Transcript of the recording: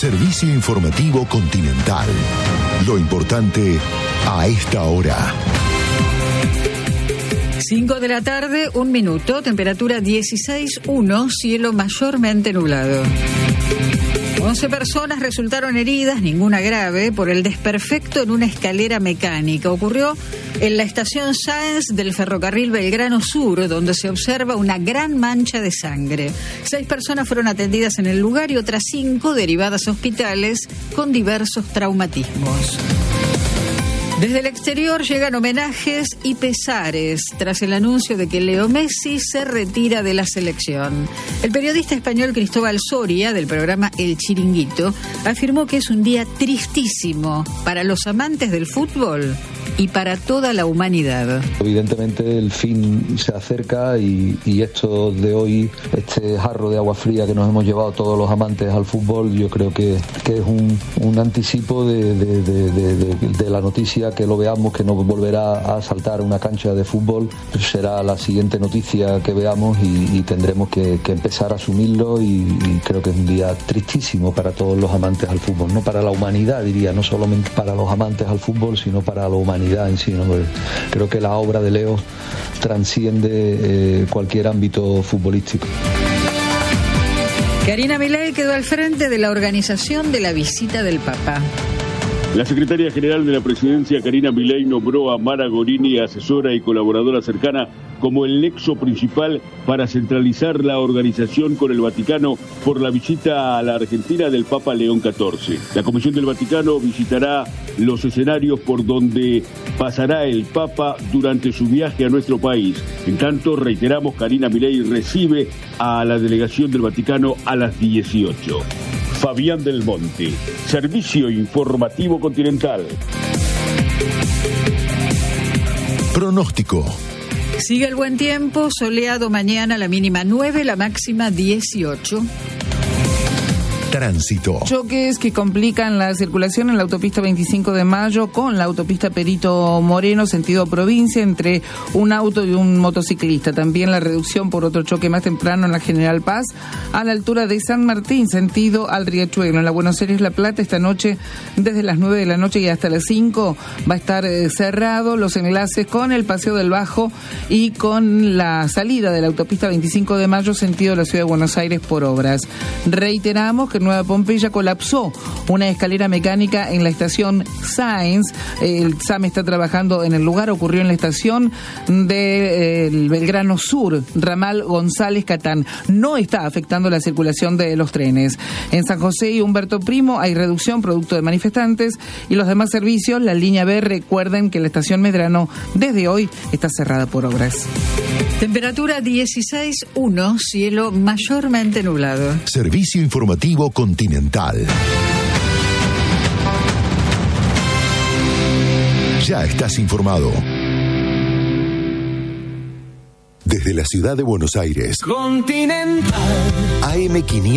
Servicio informativo Continental. Lo importante a esta hora. 5 de la tarde, 1 minuto, temperatura 16,1, cielo mayormente nublado. 11 personas resultaron heridas, ninguna grave, por el desperfecto en una escalera mecánica. Ocurrió en la estación Sáenz del ferrocarril Belgrano Sur, donde se observa una gran mancha de sangre. 6 personas fueron atendidas en el lugar y otras 5 derivadas a hospitales con diversos traumatismos. Desde el exterior llegan homenajes y pesares tras el anuncio de que Leo Messi se retira de la selección. El periodista español Cristóbal Soria, del programa El Chiringuito, afirmó que es un día tristísimo para los amantes del fútbol y para toda la humanidad. Evidentemente el fin se acerca y esto de hoy, este jarro de agua fría que nos hemos llevado todos los amantes al fútbol, yo creo que es un anticipo de la noticia, que lo veamos, que no volverá a saltar una cancha de fútbol. Será la siguiente noticia que veamos y tendremos que empezar a asumirlo, y creo que es un día tristísimo para todos los amantes al fútbol, no para la humanidad, diría, no solamente para los amantes al fútbol, sino para la humanidad en sí, ¿no? Creo que la obra de Leo transciende cualquier ámbito futbolístico. Karina Milei quedó al frente de la organización de la visita del Papa. La secretaria general de la presidencia, Karina Milei, nombró a Mara Gorini, asesora y colaboradora cercana, como el nexo principal para centralizar la organización con el Vaticano por la visita a la Argentina del Papa León XIV. La Comisión del Vaticano visitará los escenarios por donde pasará el Papa durante su viaje a nuestro país. En tanto, reiteramos, Karina Milei recibe a la delegación del Vaticano a las 18. Fabián del Monte, Servicio Informativo Continental. Pronóstico. Sigue el buen tiempo, soleado mañana, la mínima 9, la máxima 18. Tránsito. Choques que complican la circulación en la autopista 25 de Mayo con la autopista Perito Moreno, sentido provincia, entre un auto y un motociclista. También la reducción por otro choque más temprano en la General Paz, a la altura de San Martín, sentido al Riachuelo. En la Buenos Aires La Plata, esta noche, desde las 9 de la noche y hasta las 5, va a estar cerrado los enlaces con el Paseo del Bajo y con la salida de la autopista 25 de Mayo, sentido de la Ciudad de Buenos Aires, por obras. Reiteramos que Nueva Pompeya colapsó una escalera mecánica en la estación Sáenz. El SAM está trabajando en el lugar. Ocurrió en la estación del Belgrano Sur, ramal González Catán. No está afectando la circulación de los trenes. En San José y Humberto Primo hay reducción producto de manifestantes, y los demás servicios, la línea B, recuerden que la estación Medrano desde hoy está cerrada por obras. Temperatura 16,1, cielo mayormente nublado. Servicio informativo Continental. Ya estás informado. Desde la ciudad de Buenos Aires. Continental. AM500.